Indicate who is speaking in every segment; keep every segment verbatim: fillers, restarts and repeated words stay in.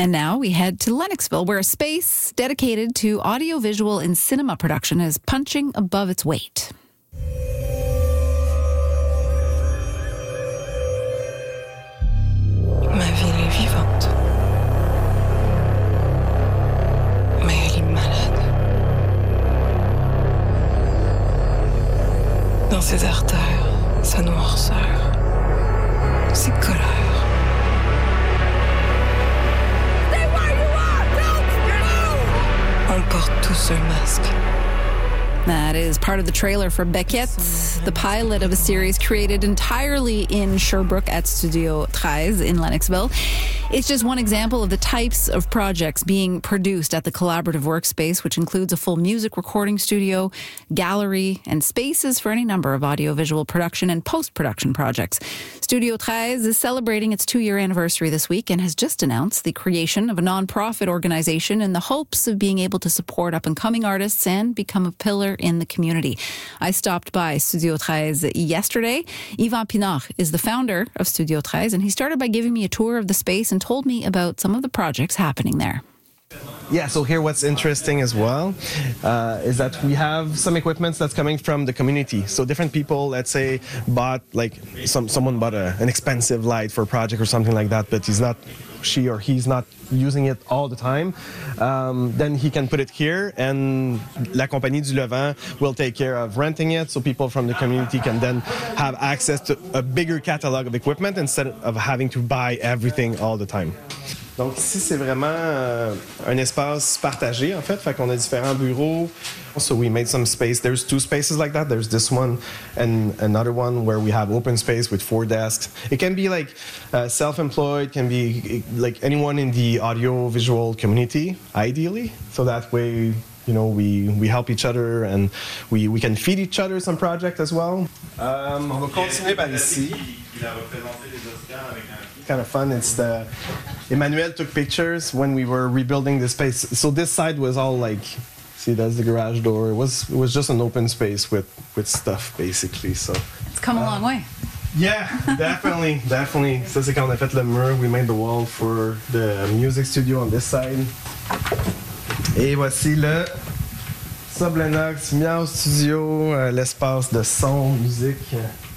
Speaker 1: And now we head to Lennoxville, where a space dedicated to audiovisual and cinema production is punching above its weight.
Speaker 2: Ma ville est vivante. Mais elle est malade. Dans ses artères, sa noirceur, ses colères. On porte tous un masque.
Speaker 1: That is part of the trailer for Beckett, the pilot of a series created entirely in Sherbrooke at Studio thirteen in Lennoxville. It's just one example of the types of projects being produced at the collaborative workspace, which includes a full music recording studio, gallery, and spaces for any number of audiovisual production and post-production projects. Studio thirteen is celebrating its two-year anniversary this week and has just announced the creation of a non-profit organization in the hopes of being able to support up-and-coming artists and become a pillar in the community. I stopped by Studio thirteen yesterday. Yvan Pinard is the founder of Studio thirteen, and he started by giving me a tour of the space and told me about some of the projects happening there.
Speaker 3: Yeah, so here what's interesting as well uh, is that we have some equipment that's coming from the community. So different people, let's say, bought, like, some someone bought a, an expensive light for a project or something like that, but he's not, she or he's not using it all the time. Um, then he can put it here, and La Compagnie du Levant will take care of renting it, so people from the community can then have access to a bigger catalog of equipment instead of having to buy everything all the time. Donc ici, c'est vraiment euh, un espace partagé, en fait. Fait qu'on a différents bureaux. So we made some space. There's two spaces like that. There's this one and another one where we have open space with four desks. It can be like uh, self-employed, can be like anyone in the audio-visual community, ideally. So that way, you know, we, we help each other and we, we can feed each other some projects as well. Um, on va continuer par ici. Kind of fun. It's the Emmanuel took pictures when we were rebuilding the space. So this side was all like, see, that's the garage door. It was it was just an open space with with stuff basically. So
Speaker 1: it's come a uh, long way.
Speaker 3: Yeah, definitely, definitely. Ça c'est quand on a fait le mur. We made the wall for the music studio on this side. Et voici le Sub Lennox Meow Studio, uh, l'espace de son, musique.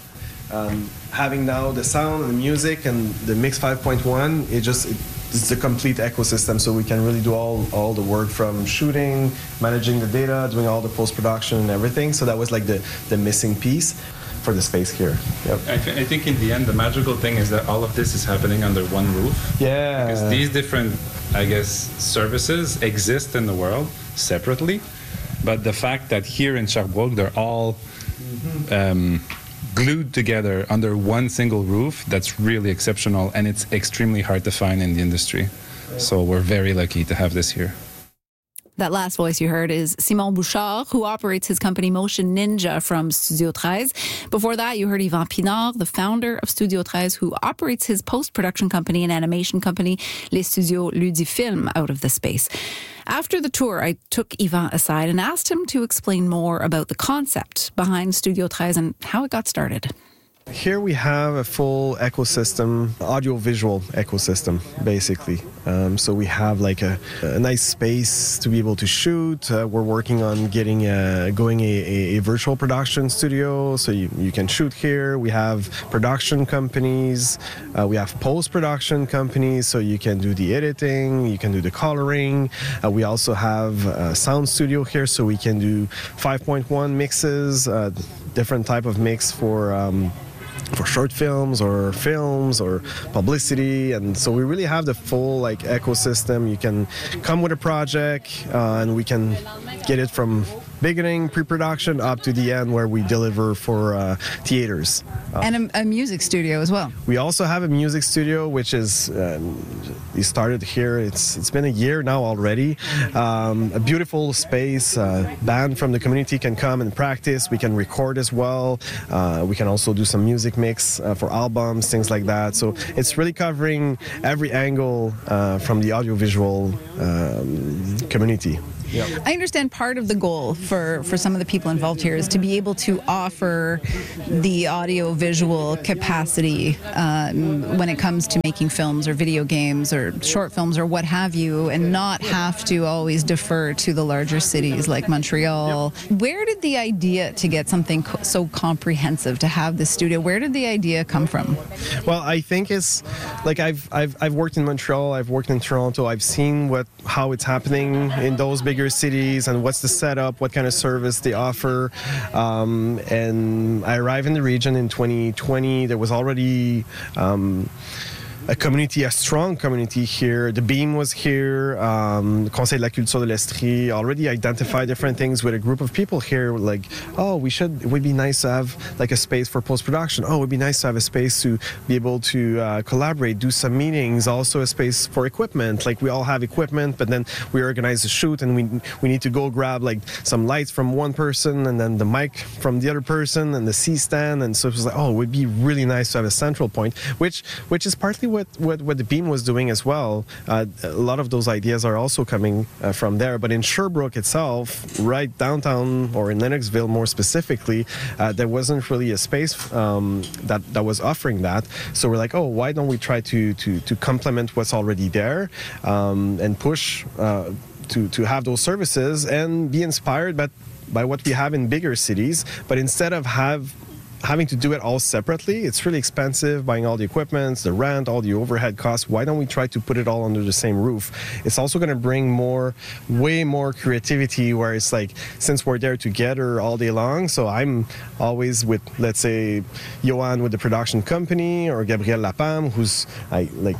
Speaker 3: Um, having now the sound and the music and the Mix five point one, it just it, it's a complete ecosystem, so we can really do all all the work from shooting, managing the data, doing all the post-production and everything. So that was like the the missing piece for the space here. Yep.
Speaker 4: I, th- I think in the end the magical thing is that all of this is happening under one roof.
Speaker 3: Yeah.
Speaker 4: Because these different, I guess, services exist in the world separately, but the fact that here in Sherbrooke they're all mm-hmm. um, glued together under one single roof, that's really exceptional, and it's extremely hard to find in the industry. So we're very lucky to have this here.
Speaker 1: That last voice you heard is Simon Bouchard, who operates his company Motion Ninja from Studio thirteen. Before that, you heard Yvan Pinard, the founder of Studio thirteen, who operates his post-production company and animation company, Les Studios Ludifilm, out of the space. After the tour, I took Yvan aside and asked him to explain more about the concept behind Studio thirteen and how it got started.
Speaker 3: Here we have a full ecosystem, audio-visual ecosystem, basically. Um, so we have like a, a nice space to be able to shoot. Uh, we're working on getting a, going a, a virtual production studio, so you, you can shoot here. We have production companies. Uh, we have post-production companies, so you can do the editing, you can do the coloring. Uh, we also have a sound studio here, so we can do five point one mixes, uh, different type of mix for um, for short films or films or publicity, and so we really have the full like ecosystem. You can come with a project uh, and we can get it from beginning, pre-production, up to the end where we deliver for uh, theaters. Uh,
Speaker 1: and a, a music studio as well.
Speaker 3: We also have a music studio, which is, um, we started here, it's it's been a year now already. Um, a beautiful space, uh, band from the community can come and practice, we can record as well, uh, we can also do some music mix uh, for albums, things like that. So it's really covering every angle uh, from the audiovisual um, community. Yep.
Speaker 1: I understand part of the goal for, for some of the people involved here is to be able to offer the audio-visual capacity um, when it comes to making films or video games or short films or what have you, and not have to always defer to the larger cities like Montreal. Yep. Where did the idea to get something co- so comprehensive, to have this studio, where did the idea come from?
Speaker 3: Well, I think it's like I've I've I've worked in Montreal, I've worked in Toronto, I've seen what how it's happening in those bigger cities and what's the setup, what kind of service they offer. Um, and I arrived in the region in twenty twenty. There was already um, a community, a strong community here. The Beam was here. Um, the Conseil de la Culture de l'Estrie already identified different things with a group of people here. Like, oh, we should. It would be nice to have like a space for post-production. Oh, it would be nice to have a space to be able to uh, collaborate, do some meetings. Also, a space for equipment. Like, we all have equipment, but then we organize a shoot, and we we need to go grab like some lights from one person, and then the mic from the other person, and the C stand. And so it was like, oh, it would be really nice to have a central point, which which is partly what What, what, what the Beam was doing as well. Uh, a lot of those ideas are also coming uh, from there. But in Sherbrooke itself, right downtown, or in Lennoxville more specifically, uh, there wasn't really a space um, that, that was offering that. So we're like, oh, why don't we try to, to, to complement what's already there um, and push uh, to, to have those services and be inspired by, by what we have in bigger cities. But instead of have having to do it all separately, it's really expensive, buying all the equipment, the rent, all the overhead costs. Why don't we try to put it all under the same roof? It's also going to bring more, way more creativity, where it's like, since we're there together all day long, so I'm always with, let's say, Johan with the production company, or Gabriel Lapam, who's I like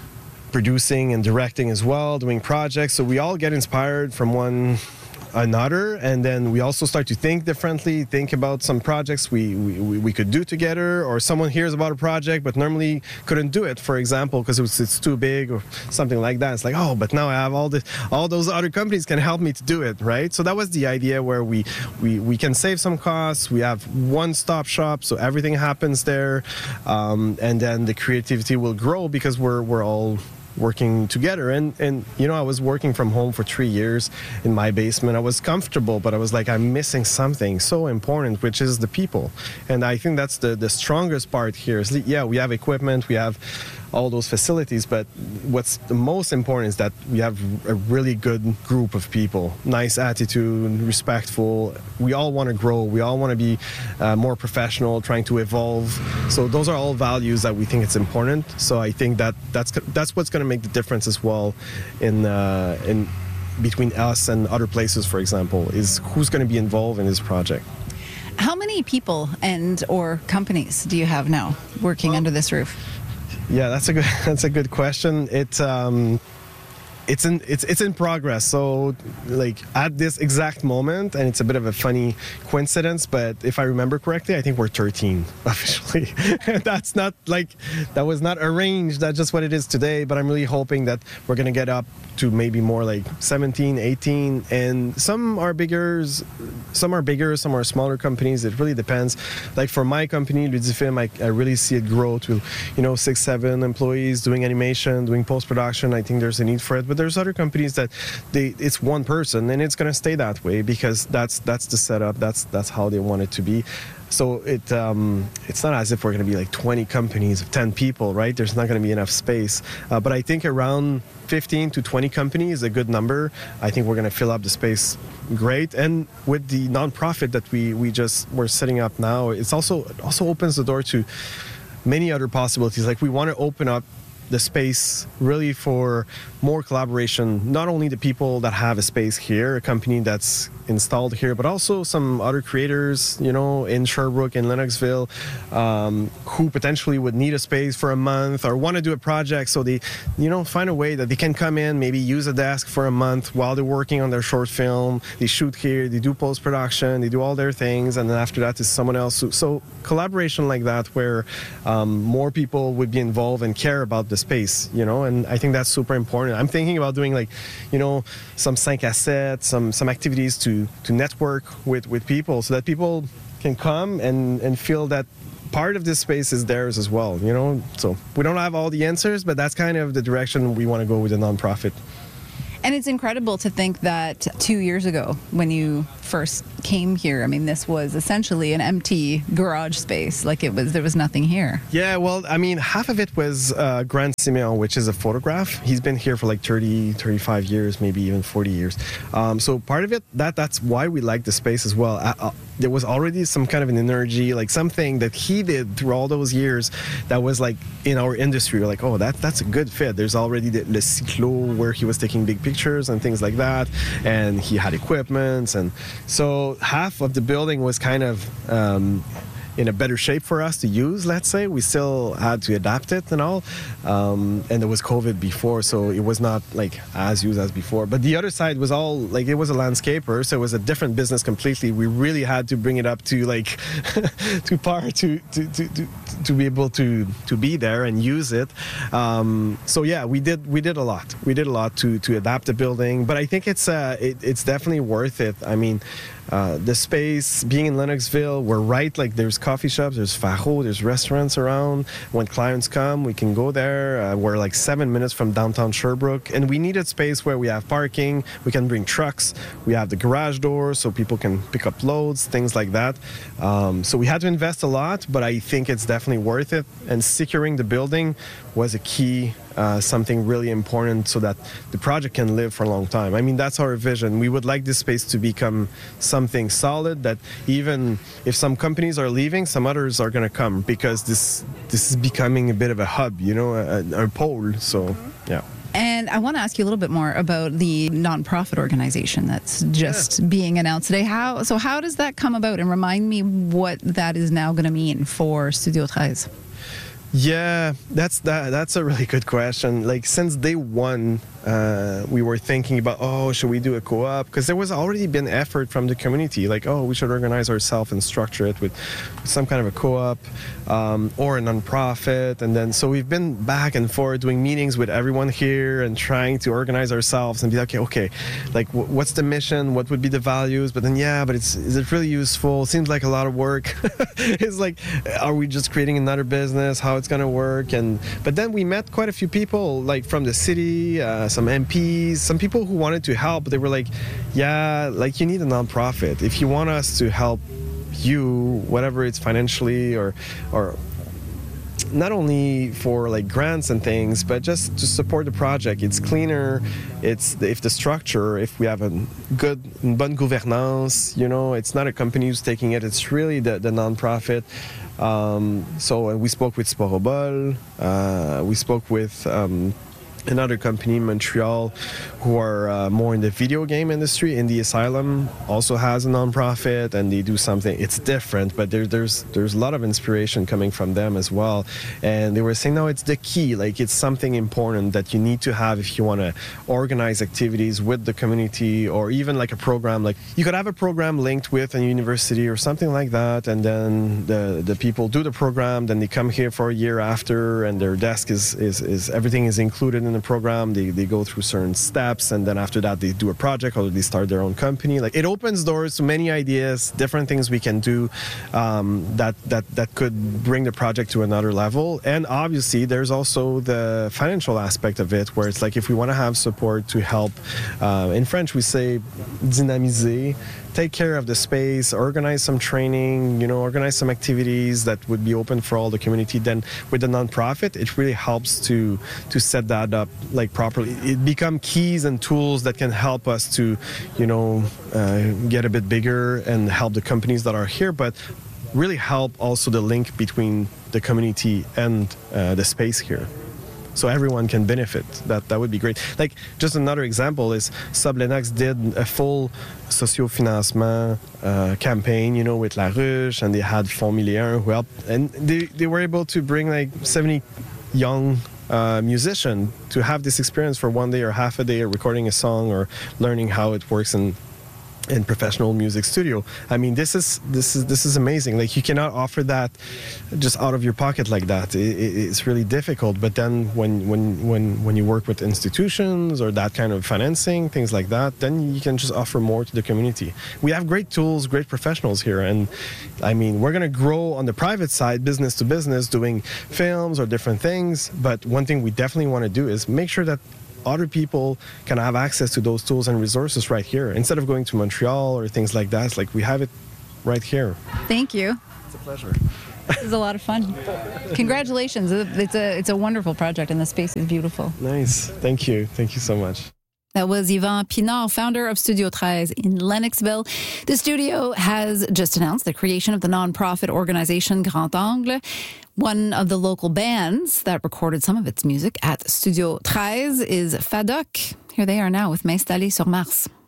Speaker 3: producing and directing as well, doing projects. So we all get inspired from one another, and then we also start to think differently, think about some projects we, we, we could do together, or someone hears about a project but normally couldn't do it, for example, because it's, it's too big or something like that. It's like, oh, but now I have all the all those other companies can help me to do it, right? So that was the idea, where we we, we can save some costs, we have one-stop shop, so everything happens there, um, and then the creativity will grow because we're we're all working together. And and you know, I was working from home for three years in my basement. I was comfortable, but I was like, I'm missing something so important, which is the people. And I think that's the the strongest part here is, yeah, we have equipment, we have all those facilities, but what's the most important is that we have a really good group of people, nice attitude, respectful. We all want to grow, we all want to be uh, more professional, trying to evolve. So those are all values that we think it's important. So I think that that's that's what's going to make the difference as well in uh, in between us and other places, for example, is who's going to be involved in this project.
Speaker 1: How many people and or companies do you have now working under this roof?
Speaker 3: Yeah, that's a good that's a good question. It um, it's in it's it's in progress. So like at this exact moment, and it's a bit of a funny coincidence, but if I remember correctly, I think we're thirteen officially. That's not like that was not arranged. That's just what it is today. But I'm really hoping that we're gonna get up to maybe more like seventeen, eighteen, and some are bigger, some are bigger, some are smaller companies. It really depends. Like for my company, Ludifilm, I, I really see it grow to, you know, six, seven employees doing animation, doing post-production. I think there's a need for it. But there's other companies that they it's one person, and it's gonna stay that way because that's that's the setup. That's that's how they want it to be. So it um, it's not as if we're going to be like twenty companies of ten people, right? There's not going to be enough space. Uh, but I think around fifteen to twenty companies is a good number. I think we're going to fill up the space great. And with the nonprofit that we we just we're setting up now, it's also it also opens the door to many other possibilities. Like we want to open up the space really for more collaboration, not only the people that have a space here, a company that's installed here, but also some other creators, you know, in Sherbrooke, in Lennoxville, um, who potentially would need a space for a month or want to do a project. So they, you know, find a way that they can come in, maybe use a desk for a month while they're working on their short film. They shoot here, they do post-production, they do all their things, and then after that is someone else. So collaboration like that, where um, more people would be involved and care about the space, you know, and I think that's super important. I'm thinking about doing like, you know, some cinq à sept, some some activities to to network with with people, so that people can come and and feel that part of this space is theirs as well, you know. So we don't have all the answers, but that's kind of the direction we want to go with the nonprofit.
Speaker 1: And it's incredible to think that two years ago, when you first came here, I mean, this was essentially an empty garage space. Like it was, there was nothing here.
Speaker 3: Yeah, well, I mean, half of it was uh, Grant Simeon, which is a photograph. He's been here for like thirty, thirty-five years, maybe even forty years. Um, so part of it, that that's why we like the space as well. Uh, uh, there was already some kind of an energy, like something that he did through all those years that was like in our industry. We're like, oh, that that's a good fit. There's already the Le Cyclo where he was taking big pictures and things like that, and he had equipment, and so half of the building was kind of um, in a better shape for us to use, let's say. We still had to adapt it and all, um, and there was COVID before, so it was not like as used as before. But the other side was all like, it was a landscaper, so it was a different business completely. We really had to bring it up to like to par to to, to to to be able to to be there and use it. Um, so yeah, we did we did a lot. We did a lot to to adapt the building, but I think it's uh, it, it's definitely worth it. I mean. Uh, the space, being in Lennoxville, we're right, like there's coffee shops, there's Faro, there's restaurants around. When clients come, we can go there. Uh, we're like seven minutes from downtown Sherbrooke, and we needed space where we have parking, we can bring trucks, we have the garage doors so people can pick up loads, things like that. Um, so we had to invest a lot, but I think it's definitely worth it. And securing the building was a key, uh, something really important so that the project can live for a long time. I mean, that's our vision. We would like this space to become something solid that even if some companies are leaving, some others are going to come, because this this is becoming a bit of a hub, you know, a, a pole. So, yeah.
Speaker 1: And I want to ask you a little bit more about the nonprofit organization that's just yeah. being announced today. How so? How does that come about? And remind me what that is now going to mean for Studio thirteen.
Speaker 3: Yeah, that's that. That's a really good question. Like since day one, uh, we were thinking about, oh, should we do a co-op? Because there was already been effort from the community, like, oh, we should organize ourselves and structure it with some kind of a co-op um, or a nonprofit. And then so we've been back and forth doing meetings with everyone here and trying to organize ourselves and be like, okay, okay, like w- what's the mission? What would be the values? But then, yeah, but it's is it really useful? Seems like a lot of work. It's like, are we just creating another business? How it's going to work? And but then we met quite a few people, like from the city, uh, some M Ps, some people who wanted to help. They were like, yeah, like you need a nonprofit if you want us to help you, whatever it's financially or or not only for like grants and things, but just to support the project. It's cleaner. It's if the structure, if we have a good, bonne gouvernance, you know, it's not a company who's taking it. It's really the, the nonprofit. Um, so we spoke with Sporobol. Uh, we spoke with um, another company in Montreal who are uh, more in the video game industry. Indie Asylum also has a nonprofit, and they do something. It's different, but there, there's there's a lot of inspiration coming from them as well. And they were saying, no, it's the key. Like it's something important that you need to have if you want to organize activities with the community, or even like a program. Like you could have a program linked with a university or something like that, and then the the people do the program, then they come here for a year after, and their desk is is, is everything is included in the program. They they go through certain steps, and then after that they do a project or they start their own company. Like it opens doors to many ideas, different things we can do um, that that that could bring the project to another level. And obviously there's also the financial aspect of it, where it's like if we want to have support to help, uh, in French we say dynamiser, take care of the space, organize some training, you know, organize some activities that would be open for all the community. Then with the nonprofit, it really helps to to set that up like properly. It become keys and tools that can help us to, you know, uh, get a bit bigger and help the companies that are here, but really help also the link between the community and uh, the space here. So everyone can benefit. That that would be great. Like just another example is Sub Lennox did a full socio-financement uh, campaign, you know, with La Ruche, and they had Fonds Million who helped, and they, they were able to bring like seventy young uh, musicians to have this experience for one day or half a day, or recording a song or learning how it works in in professional music studio. I mean, this is this is this is amazing. Like you cannot offer that just out of your pocket like that. It, it, it's really difficult. But then when when when when you work with institutions or that kind of financing, things like that, then you can just offer more to the community. We have great tools, great professionals here, and I mean, we're going to grow on the private side, business to business, doing films or different things. But one thing we definitely want to do is make sure that other people can have access to those tools and resources right here. Instead of going to Montreal or things like that, it's like we have it right here.
Speaker 1: Thank you.
Speaker 3: It's a pleasure.
Speaker 1: This is a lot of fun. Congratulations. It's a, it's a wonderful project, and the space is beautiful.
Speaker 3: Nice. Thank you. Thank you so much.
Speaker 1: That was Yvan Pinard, founder of Studio thirteen in Lennoxville. The studio has just announced the creation of the nonprofit organization Grand Angle. One of the local bands that recorded some of its music at Studio thirteen is Fadoc. Here they are now with M'installer sur Mars.